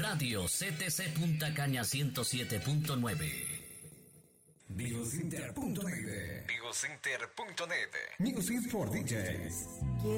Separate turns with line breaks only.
Radio CTC Punta Caña 107.9.
Bigocenter.net.
Bigocenter.net.
Music for DJs.